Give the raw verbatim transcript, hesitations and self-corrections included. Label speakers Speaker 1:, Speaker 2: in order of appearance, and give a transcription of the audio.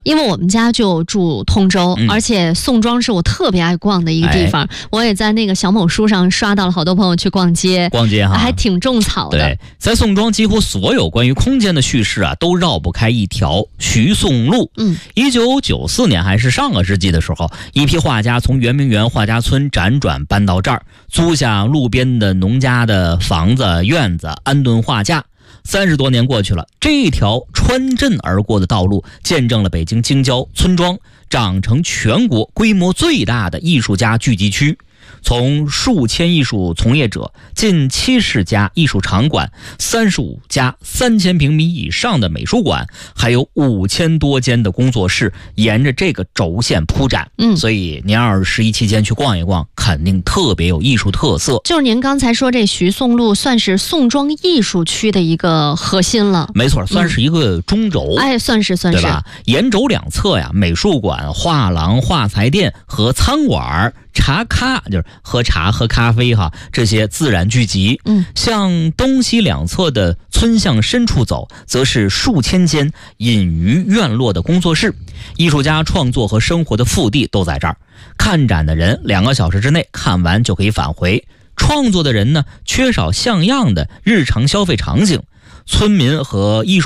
Speaker 1: 因为我们家就住通州、嗯、而且宋庄是我特别爱逛的一个地方、哎、我也在那个小某书上刷到了好多朋友去逛街
Speaker 2: 逛街哈，
Speaker 1: 还挺种草的。
Speaker 2: 对，在宋庄几乎所有关于空间的叙事啊，都绕不开一条徐宋路。
Speaker 1: 嗯，
Speaker 2: 一九九四年还是上个世纪的时候，一批画家从圆明园画家村辗转搬到这儿，租下路边的农家的房子院子，安顿画架。三十多年过去了，这条穿镇而过的道路见证了北京京郊村庄长成全国规模最大的艺术家聚集区。从数千艺术从业者、近七十家艺术场馆、三十五家三千平米以上的美术馆，还有五千多间的工作室，沿着这个轴线铺展。
Speaker 1: 嗯，
Speaker 2: 所以您要是十一期间去逛一逛，肯定特别有艺术特色。
Speaker 1: 就是您刚才说这徐宋路算是宋庄艺术区的一个核心了。
Speaker 2: 没错，算是一个中轴。
Speaker 1: 嗯、哎，算是算是，
Speaker 2: 对吧？沿轴两侧呀，美术馆、画廊、画材店和餐馆、茶咖，就是喝茶喝咖啡哈，这些自然聚集。
Speaker 1: 嗯，
Speaker 2: 向东西两侧的村巷深处走，则是数千间隐于院落的工作室，艺术家创作和生活的腹地都在这儿。看展的人两个小时之内看完就可以返回，创作的人呢，缺少像样的日常消费场景，村民和艺术